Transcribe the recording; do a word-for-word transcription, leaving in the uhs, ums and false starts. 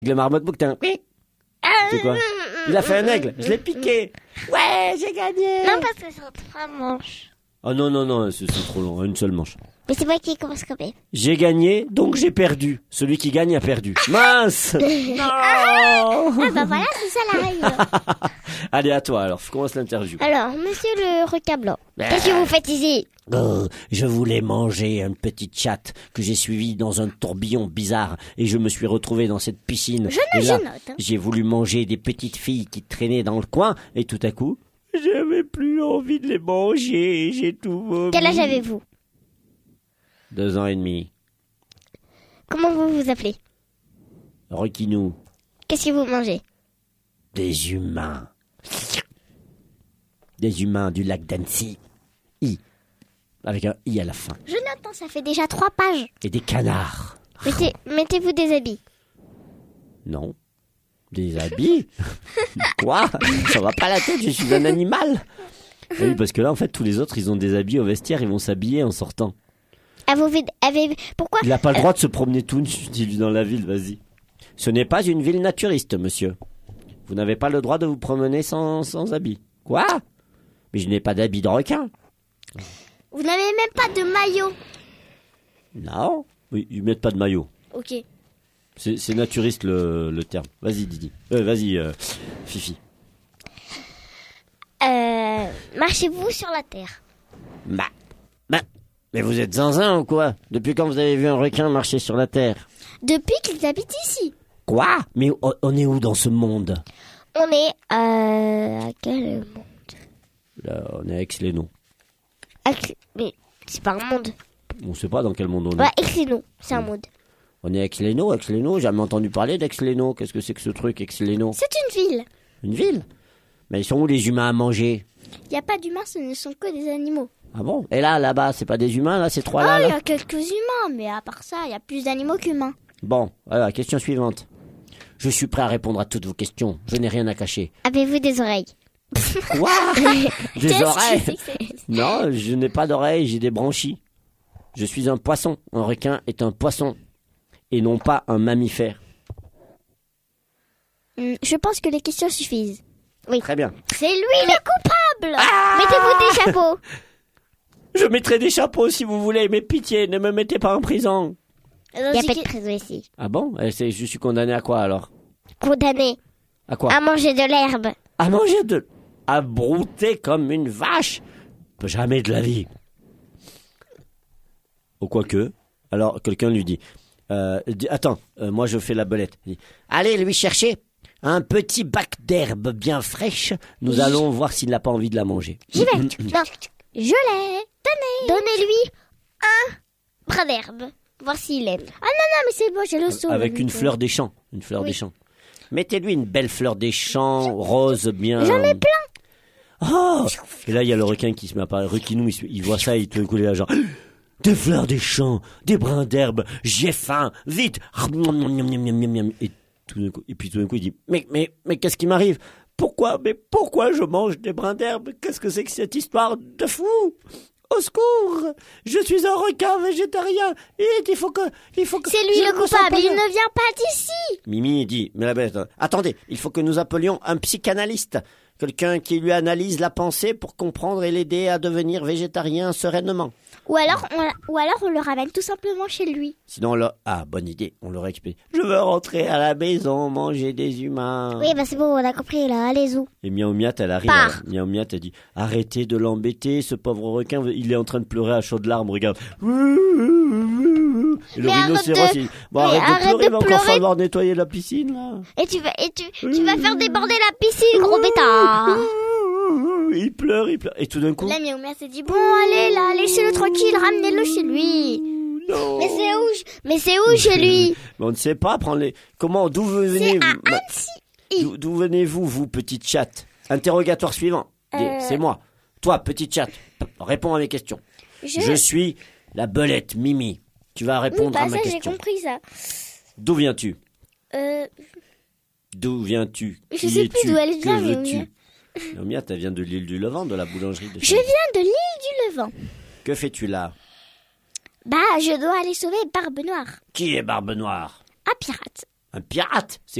Le marmotte bouquetin. C'est quoi? Il a fait un aigle. Je l'ai piqué. Ouais, j'ai gagné. Non, parce que c'est trois manches. Oh non, non, non, c'est, c'est trop long. Une seule manche. Mais c'est moi qui commence quand même. J'ai gagné, donc j'ai perdu. Celui qui gagne a perdu. Mince. Non. Ah bah voilà, c'est ça la règle. Allez, à toi, alors. Commence l'interview. Alors, monsieur le requin blanc, qu'est-ce que vous faites ici? Oh, je voulais manger une petite chatte que j'ai suivie dans un tourbillon bizarre et je me suis retrouvé dans cette piscine. Je note, et là, je note. Hein. J'ai voulu manger des petites filles qui traînaient dans le coin et tout à coup, j'avais plus envie de les manger. J'ai tout vomi. Quel âge avez-vous? Deux ans et demi. Comment vous vous appelez? Requinou. Qu'est-ce que vous mangez? Des humains. Des humains du lac d'Annecy. I. Avec un I à la fin. Je note, hein, ça fait déjà trois pages. Et des canards. Mettez, mettez-vous des habits. Non. Des habits? Quoi? Ça va pas la tête, je suis un animal. Oui, parce que là, en fait, tous les autres, ils ont des habits au vestiaire, ils vont s'habiller en sortant. Ah, vous avez... Pourquoi? Il n'a pas le droit de se promener tout nu, dis-lui, dans la ville, vas-y. Ce n'est pas une ville naturiste, monsieur. Vous n'avez pas le droit de vous promener sans, sans habits. Quoi? Mais je n'ai pas d'habits de requin. Vous n'avez même pas de maillot. Non. Oui, ils mettent pas de maillot. Ok. C'est, c'est naturiste le, le terme. Vas-y, Didi. Euh, vas-y, euh, Fifi. Euh, marchez-vous sur la terre? Bah, bah, mais vous êtes zinzin ou quoi? Depuis quand vous avez vu un requin marcher sur la terre? Depuis qu'ils habitent ici. Quoi? Mais on, on est où dans ce monde? On est euh, à quel monde? Là, on est à Aix-les-Naus. Aix- Mais c'est pas un monde. On sait pas dans quel monde on est. Ouais, Aix-les-Naus, c'est un monde. On est à Aix-les-Naus, Aix-les-Naus, j'ai jamais entendu parler d'Aix-les-Naus. Qu'est-ce que c'est que ce truc, Aix-les-Naus? C'est une ville. Une ville? Mais ils sont où les humains à manger? Il n'y a pas d'humains, ce ne sont que des animaux. Ah bon? Et là, là-bas, c'est pas des humains, là, ces Ah, trois-là, il y là? a quelques humains, mais à part ça, il y a plus d'animaux qu'humains. Bon, alors, question suivante. Je suis prêt à répondre à toutes vos questions. Je n'ai rien à cacher. Avez-vous des oreilles? Quoi? Des Qu'est-ce que oreilles? c'est que c'est Non, je n'ai pas d'oreilles, j'ai des branchies. Je suis un poisson. Un requin est un poisson. Et non pas un mammifère. Hum, Je pense que les questions suffisent. Oui. Très bien. C'est lui le coupable. Mettez-vous des chapeaux. Je mettrai des chapeaux si vous voulez, mais pitié, ne me mettez pas en prison. Il n'y a pas de prison ici. Ah bon? Eh, c'est- Je suis condamné à quoi alors? Condamné À quoi? à manger de l'herbe. À manger de... À brouter comme une vache? Jamais de la vie. Ou quoique. Alors, quelqu'un lui dit... Euh, dis- attends, euh, moi je fais la belette. Il dit, allez lui chercher un petit bac d'herbe bien fraîche. Nous J- allons voir s'il n'a pas envie de la manger. J'y vais. Non, je l'ai. Donnez. Donnez-lui un bras d'herbe. Voir s'il aime. Ah non, non, mais c'est bon, j'ai le saut. Avec une fleur des champs. Une fleur Oui. des champs. Mettez-lui une belle fleur des champs, rose, bien... J'en ai plein. Oh! Et là, il y a le requin qui se met à parler. Requinou, il, se- il voit ça, il te coule là, genre... Des fleurs des champs, des brins d'herbe, j'ai faim, vite! Et, tout d'un coup, et puis tout d'un coup, il dit, mais, mais, mais qu'est-ce qui m'arrive? Pourquoi, mais pourquoi je mange des brins d'herbe? Qu'est-ce que c'est que cette histoire de fou? Au secours! Je suis un requin végétarien, et il faut que, il faut que... C'est lui je le me sens coupable. pas Il bien. ne vient pas d'ici. Mimi dit, mais la bête, attendez, il faut que nous appelions un psychanalyste, quelqu'un qui lui analyse la pensée pour comprendre et l'aider à devenir végétarien sereinement. Ou alors, on, ou alors on le ramène tout simplement chez lui. Sinon, on leur... Ah, bonne idée, on leur explique. Je veux rentrer à la maison, manger des humains. Oui, bah c'est bon, on a compris là. Allez-y. Et Miaou Miat, elle arrive. Pars. Elle... Miaou Miat, elle dit, arrêtez de l'embêter, ce pauvre requin, il est en train de pleurer à chaudes larmes, regarde. Et le Mais arrête rhinocéros, de- il... Bon, Mais arrête de arrête pleurer, de il va encore pleurer. falloir nettoyer la piscine, là. Et tu vas, et tu, tu vas faire déborder la piscine, gros bêtard. Il pleure, il pleure. Et tout d'un coup... La miaou miaou s'est dit bon, allez là, laissez-le tranquille, ramenez-le chez lui. Non. Mais c'est où, je- mais c'est où chez lui? Mais on ne sait pas prendre les... Comment, d'où venez... C'est à ma- Annecy. D'où, d'où venez-vous, vous, petite chatte? Interrogatoire suivant. Dis, Euh. C'est moi. Toi, petite chatte, réponds à mes questions. Je, Je suis la belette Mimi. Tu vas oui, répondre bah à ma ça j'ai question. compris ça. D'où viens-tu? Euh, D'où viens-tu? Je Qui sais plus es-tu? d'où elle Que vient, mais veux-tu? oui. Non, Mia, elle vient de l'île du Levant, de la boulangerie de je Chantilly. viens de l'île du Levant. Que fais-tu là? Bah, je dois aller sauver Barbe Noire. Qui est Barbe Noire? Un pirate. Un pirate, c'est